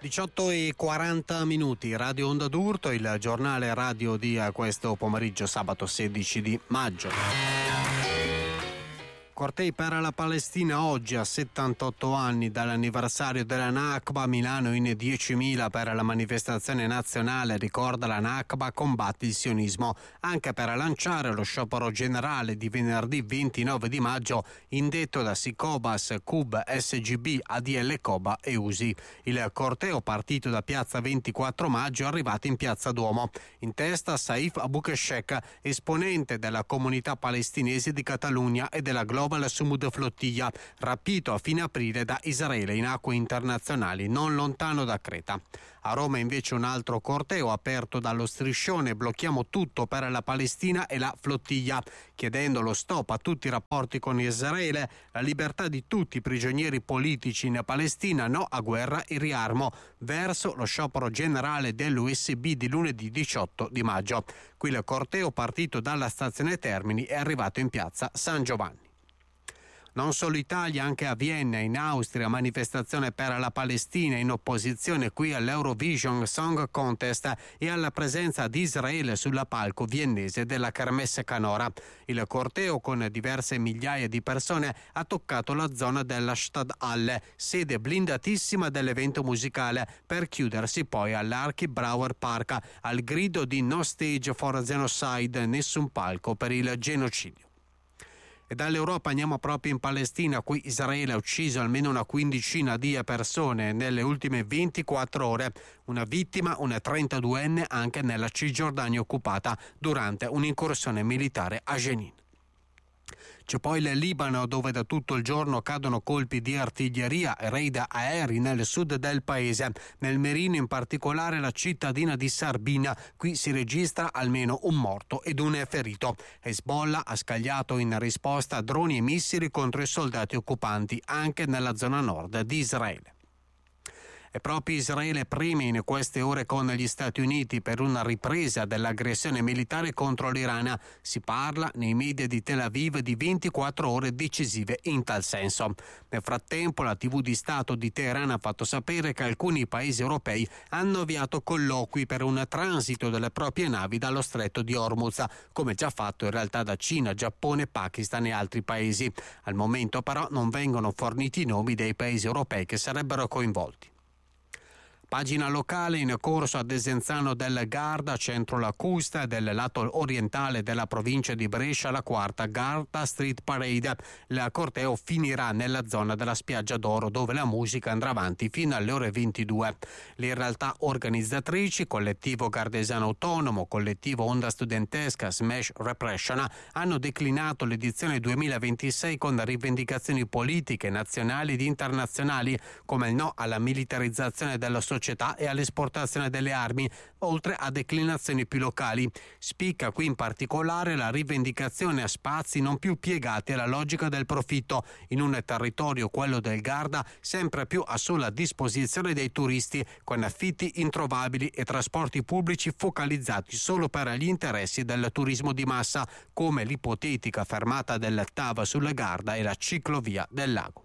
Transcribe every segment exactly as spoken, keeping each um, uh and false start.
diciotto e quaranta minuti, Radio Onda d'Urto, il giornale radio di questo pomeriggio sabato sedici di maggio. Cortei per la Palestina oggi a settantotto anni dall'anniversario della Nakba, Milano in diecimila per la manifestazione nazionale ricorda la Nakba, combatti il sionismo, anche per lanciare lo sciopero generale di venerdì ventinove di maggio indetto da Sicobas, Cub, S G B, A D L Coba e U S I. Il corteo partito da piazza ventiquattro maggio è arrivato in piazza Duomo. In testa Saif Aboukeshek, esponente della comunità palestinese di Catalogna e della Global Sumud Flottiglia, rapito a fine aprile da Israele in acque internazionali non lontano da Creta. A Roma invece un altro corteo aperto dallo striscione "Blocchiamo tutto per la Palestina e la flottiglia", chiedendo lo stop a tutti i rapporti con Israele, la libertà di tutti i prigionieri politici in Palestina, no a guerra e riarmo, verso lo sciopero generale dell'U S B di lunedì diciotto di maggio. Qui il corteo partito dalla stazione Termini è arrivato in piazza San Giovanni. Non solo Italia, anche a Vienna, in Austria, manifestazione per la Palestina in opposizione qui all'Eurovision Song Contest e alla presenza di Israele sulla palco viennese della Kermesse Canora. Il corteo con diverse migliaia di persone ha toccato la zona della Stadthalle, sede blindatissima dell'evento musicale, per chiudersi poi all'Archie Brauer Park al grido di "No stage for genocide", nessun palco per il genocidio. E dall'Europa andiamo proprio in Palestina. Qui Israele ha ucciso almeno una quindicina di persone nelle ultime ventiquattro ore. Una vittima, una trentaduenne, anche nella Cisgiordania occupata durante un'incursione militare a Jenin. C'è poi il Libano, dove da tutto il giorno cadono colpi di artiglieria e raid aerei nel sud del paese. Nel Merino, in particolare la cittadina di Sarbina, qui si registra almeno un morto ed un ferito. Hezbollah ha scagliato in risposta droni e missili contro i soldati occupanti anche nella zona nord di Israele. E proprio Israele preme in queste ore con gli Stati Uniti per una ripresa dell'aggressione militare contro l'Iran. Si parla nei media di Tel Aviv di ventiquattro ore decisive in tal senso. Nel frattempo la tivù di Stato di Teheran ha fatto sapere che alcuni paesi europei hanno avviato colloqui per un transito delle proprie navi dallo stretto di Hormuz, come già fatto in realtà da Cina, Giappone, Pakistan e altri paesi. Al momento però non vengono forniti i nomi dei paesi europei che sarebbero coinvolti. Pagina locale, in corso a Desenzano del Garda, centro Lacusta, del lato orientale della provincia di Brescia, la quarta Garda Street Parade. Il corteo finirà nella zona della Spiaggia d'Oro, dove la musica andrà avanti fino alle ore ventidue. Le realtà organizzatrici, Collettivo Gardesano Autonomo, Collettivo Onda Studentesca, Smash Repression, hanno declinato l'edizione duemilaventisei con rivendicazioni politiche nazionali ed internazionali, come il no alla militarizzazione della società e all'esportazione delle armi, oltre a declinazioni più locali. Spicca qui in particolare la rivendicazione a spazi non più piegati alla logica del profitto, in un territorio, quello del Garda, sempre più a sola disposizione dei turisti, con affitti introvabili e trasporti pubblici focalizzati solo per gli interessi del turismo di massa, come l'ipotetica fermata del T A V sulla Garda e la ciclovia del lago.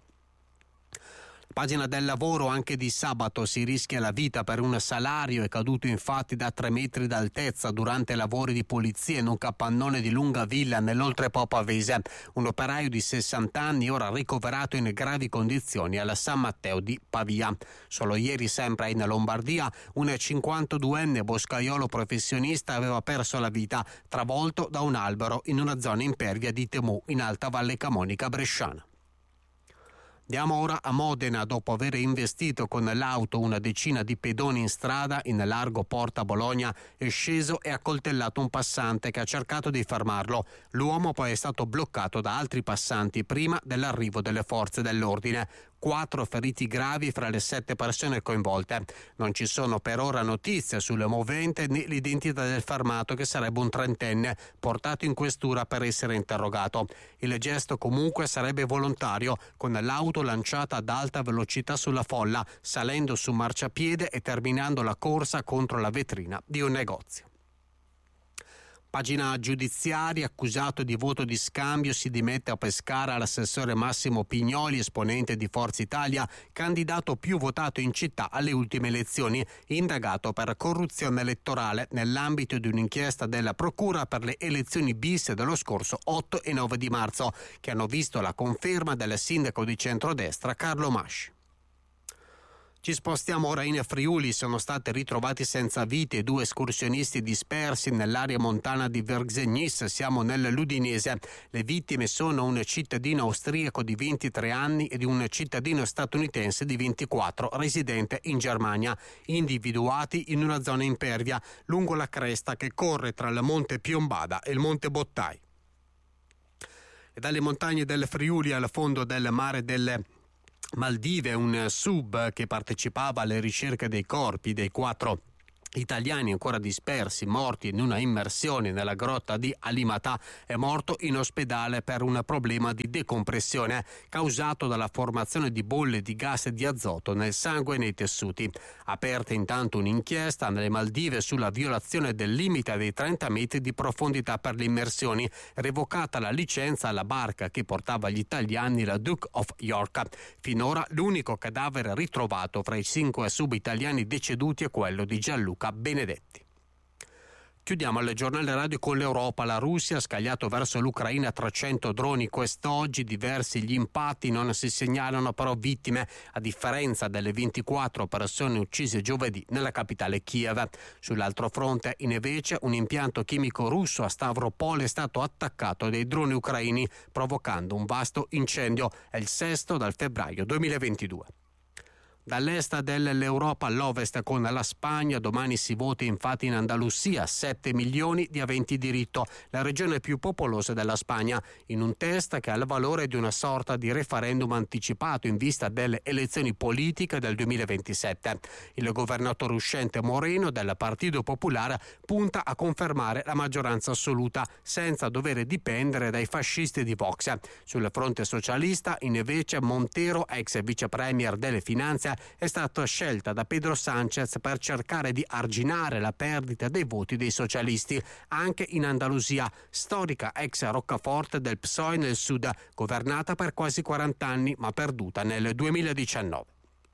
Pagina del lavoro, anche di sabato si rischia la vita per un salario. È caduto infatti da tre metri d'altezza durante lavori di pulizia in un capannone di Lungavilla nell'Oltrepò Pavese. Un operaio di sessanta anni ora ricoverato in gravi condizioni alla San Matteo di Pavia. Solo ieri, sempre in Lombardia, un cinquantaduenne boscaiolo professionista aveva perso la vita travolto da un albero in una zona impervia di Temù, in Alta Valle Camonica bresciana. Andiamo ora a Modena. Dopo aver investito con l'auto una decina di pedoni in strada in largo Porta Bologna, è sceso e ha accoltellato un passante che ha cercato di fermarlo. L'uomo poi è stato bloccato da altri passanti prima dell'arrivo delle forze dell'ordine. Quattro feriti gravi fra le sette persone coinvolte. Non ci sono per ora notizie sulle movente né l'identità del fermato, che sarebbe un trentenne portato in questura per essere interrogato. Il gesto comunque sarebbe volontario, con l'auto lanciata ad alta velocità sulla folla, salendo su marciapiede e terminando la corsa contro la vetrina di un negozio. Pagina giudiziaria, accusato di voto di scambio, si dimette a Pescara l'assessore Massimo Pignoli, esponente di Forza Italia, candidato più votato in città alle ultime elezioni, indagato per corruzione elettorale nell'ambito di un'inchiesta della Procura per le elezioni bis dello scorso otto e nove di marzo, che hanno visto la conferma del sindaco di centrodestra Carlo Masci. Ci spostiamo ora in Friuli. Sono stati ritrovati senza vite due escursionisti dispersi nell'area montana di Vergegnis, siamo nel Ludinese. Le vittime sono un cittadino austriaco di ventitré anni ed un cittadino statunitense di ventiquattro, residente in Germania, individuati in una zona impervia lungo la cresta che corre tra il Monte Piombada e il Monte Bottai. E dalle montagne del Friuli al fondo del mare delle Maldive, un sub che partecipava alle ricerche dei corpi dei quattro italiani ancora dispersi, morti in una immersione nella grotta di Alimatà, è morto in ospedale per un problema di decompressione causato dalla formazione di bolle di gas di azoto nel sangue e nei tessuti. Aperta intanto un'inchiesta nelle Maldive sulla violazione del limite dei trenta metri di profondità per le immersioni, revocata la licenza alla barca che portava gli italiani, la Duke of York. Finora l'unico cadavere ritrovato fra i cinque sub italiani deceduti è quello di Gianluca Benedetti. Chiudiamo il giornale radio con l'Europa. La Russia ha scagliato verso l'Ucraina trecento droni quest'oggi, diversi gli impatti, non si segnalano però vittime, a differenza delle ventiquattro persone uccise giovedì nella capitale Kiev. Sull'altro fronte, invece, un impianto chimico russo a Stavropol è stato attaccato dai droni ucraini, provocando un vasto incendio. È il sesto dal febbraio duemilaventidue. Dall'est dell'Europa all'ovest con la Spagna, domani si vota infatti in Andalusia, sette milioni di aventi diritto, la regione più popolosa della Spagna, in un test che ha il valore di una sorta di referendum anticipato in vista delle elezioni politiche del duemilaventisette. Il governatore uscente Moreno del Partito Popolare punta a confermare la maggioranza assoluta senza dover dipendere dai fascisti di Vox. Sul fronte socialista, invece, Montero, ex vice premier delle finanze, è stata scelta da Pedro Sánchez per cercare di arginare la perdita dei voti dei socialisti anche in Andalusia, storica ex roccaforte del P S O E nel sud, governata per quasi quaranta anni ma perduta nel duemiladiciannove.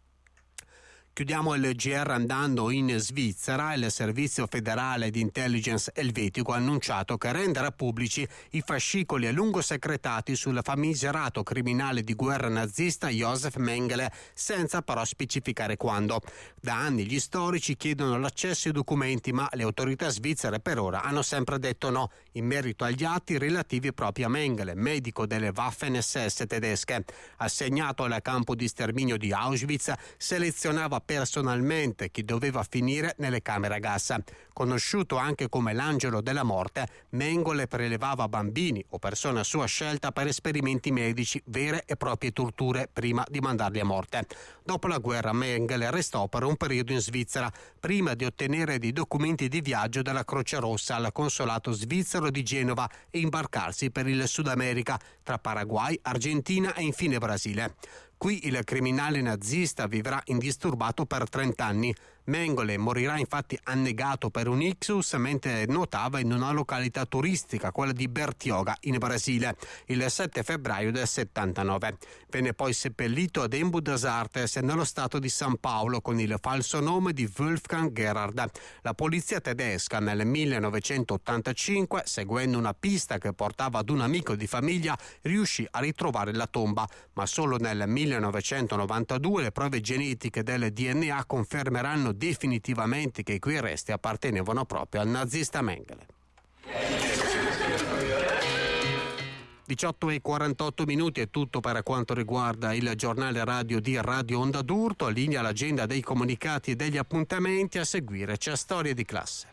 Chiudiamo il G R andando in Svizzera. Il Servizio Federale di Intelligence elvetico ha annunciato che renderà pubblici i fascicoli a lungo secretati sul famigerato criminale di guerra nazista Josef Mengele, senza però specificare quando. Da anni gli storici chiedono l'accesso ai documenti, ma le autorità svizzere per ora hanno sempre detto no in merito agli atti relativi proprio a Mengele, medico delle Waffen S S tedesche. Assegnato al campo di sterminio di Auschwitz, selezionava personalmente chi doveva finire nelle camere a gas. Conosciuto anche come l'angelo della morte, Mengele prelevava bambini o persone a sua scelta per esperimenti medici, vere e proprie torture prima di mandarli a morte. Dopo la guerra Mengele restò per un periodo in Svizzera prima di ottenere dei documenti di viaggio della Croce Rossa al consolato svizzero di Genova e imbarcarsi per il Sud America tra Paraguay, Argentina e infine Brasile. Qui il criminale nazista vivrà indisturbato per trenta anni. Mengele morirà infatti annegato per un ictus mentre nuotava in una località turistica, quella di Bertioga in Brasile, il sette febbraio del settantanove. Venne poi seppellito ad Embu das Artes nello stato di San Paolo con il falso nome di Wolfgang Gerhard. La polizia tedesca nel millenovecentottantacinque, seguendo una pista che portava ad un amico di famiglia, riuscì a ritrovare la tomba, ma solo nel millenovecentonovantadue le prove genetiche del D N A confermeranno definitivamente che i cui resti appartenevano proprio al nazista Mengele. diciotto e quarantotto minuti è tutto per quanto riguarda il giornale radio di Radio Onda d'Urto. Linea l'agenda dei comunicati e degli appuntamenti. A seguire c'è Storia di classe.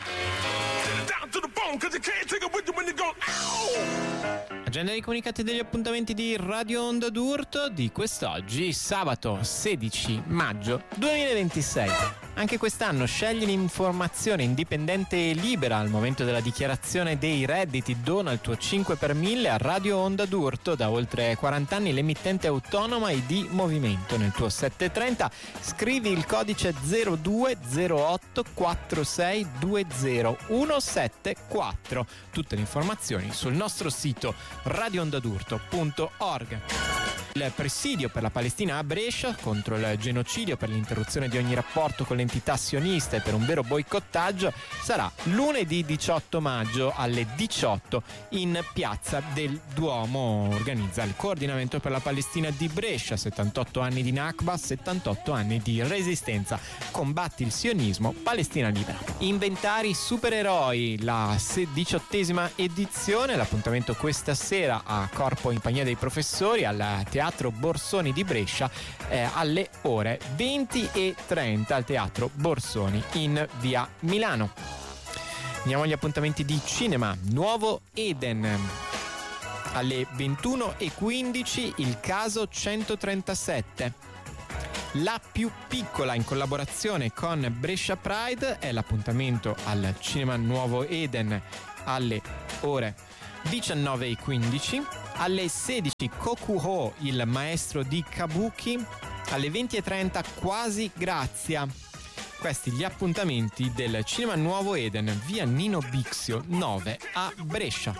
Agenda dei comunicati e degli appuntamenti di Radio Onda d'Urto di quest'oggi, sabato sedici maggio duemilaventisei. Anche quest'anno scegli l'informazione indipendente e libera al momento della dichiarazione dei redditi. Dona il tuo cinque per mille a Radio Onda d'Urto, da oltre quaranta anni l'emittente autonoma e di movimento. Nel tuo settecentotrenta scrivi il codice zero due zero otto quattro sei due zero uno sette quattro. Tutte le informazioni sul nostro sito radio onda d'urto punto org. Il presidio per la Palestina a Brescia contro il genocidio, per l'interruzione di ogni rapporto con l'entità sionista e per un vero boicottaggio sarà lunedì diciotto maggio alle diciotto in Piazza del Duomo. Organizza il Coordinamento per la Palestina di Brescia. Settantotto anni di Nakba, settantotto anni di resistenza. Combatti il sionismo, Palestina libera. Inventari supereroi, la diciottesima edizione. L'appuntamento questa sera a Corpo in Compagnia dei Professori al Teatro Borsoni di Brescia eh, alle ore venti e trenta al Teatro Borsoni in via Milano. Andiamo agli appuntamenti di cinema. Nuovo Eden. Alle ventuno e quindici il caso centotrentasette. La più piccola, in collaborazione con Brescia Pride, è l'appuntamento al cinema Nuovo Eden alle ore diciannove e quindici. Alle sedici Kokuho, il maestro di Kabuki. Alle venti e trenta Quasi Grazia. Questi gli appuntamenti del cinema Nuovo Eden, via Nino Bixio nove a Brescia.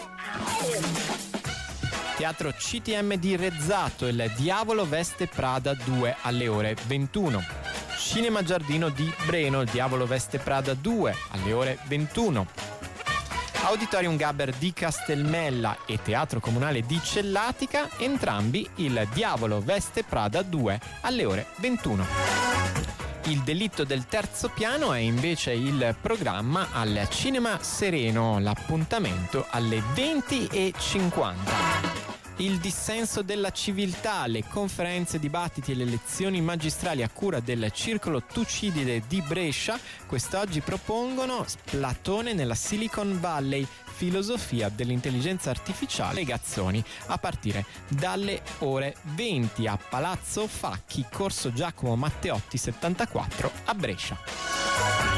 Teatro C T M di Rezzato, il Diavolo veste Prada due alle ore ventuno. Cinema Giardino di Breno, il Diavolo veste Prada due alle ore ventuno. Auditorium Gabber di Castelmella e Teatro Comunale di Cellatica, entrambi il Diavolo veste Prada due alle ore ventuno. Il delitto del terzo piano è invece il programma al Cinema Sereno, l'appuntamento alle venti e cinquanta. Il dissenso della civiltà, le conferenze, dibattiti e le lezioni magistrali a cura del Circolo Tucidide di Brescia quest'oggi propongono Platone nella Silicon Valley, filosofia dell'intelligenza artificiale e Gazzoni, a partire dalle ore venti a Palazzo Facchi, Corso Giacomo Matteotti settantaquattro a Brescia.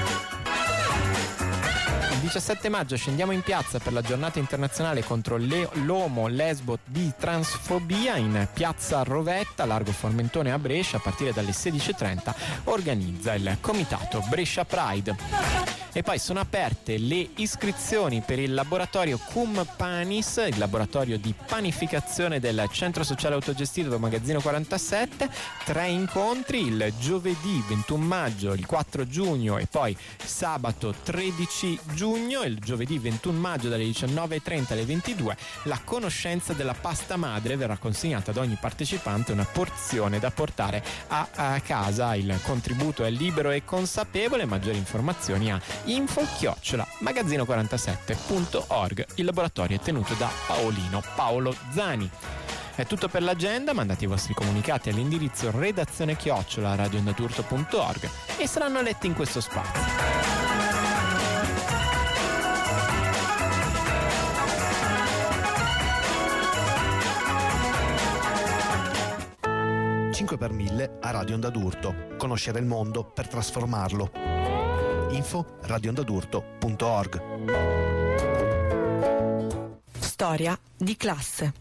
Il diciassette maggio scendiamo in piazza per la giornata internazionale contro le, l'omo, lesbo, di transfobia in piazza Rovetta, largo Formentone a Brescia, a partire dalle sedici e trenta organizza il comitato Brescia Pride. E poi sono aperte le iscrizioni per il laboratorio Cum Panis, il laboratorio di panificazione del Centro Sociale Autogestito del Magazzino quarantasette. Tre incontri il giovedì ventuno maggio, il quattro giugno e poi sabato tredici giugno. Il giovedì ventuno maggio dalle diciannove e trenta alle ventidue la conoscenza della pasta madre. Verrà consegnata ad ogni partecipante una porzione da portare a, a casa. Il contributo è libero e consapevole. Maggiori informazioni a info chiocciola magazzino quarantasette punto org. Il laboratorio è tenuto da Paolino Paolo Zani. È tutto per l'agenda. Mandate i vostri comunicati all'indirizzo redazione chiocciola radio onda d'urto punto org e saranno letti in questo spazio. cinque per mille a Radio Onda d'Urto. Conoscere il mondo per trasformarlo. Info radio onda d'urto punto org. Storia di classe.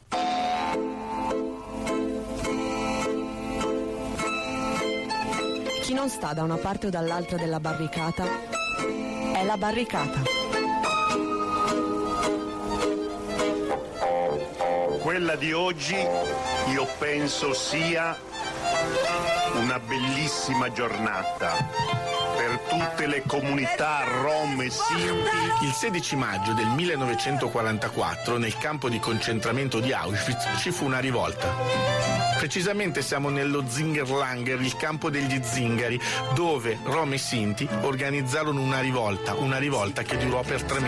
Chi non sta da una parte o dall'altra della barricata è la barricata. Quella di oggi io penso sia una bellissima giornata per tutte le comunità rom e sinti. Il sedici maggio del millenovecentoquarantaquattro nel campo di concentramento di Auschwitz ci fu una rivolta. Precisamente siamo nello Zingerlager, il campo degli zingari, dove rom e sinti organizzarono una rivolta, una rivolta che durò per tre mesi.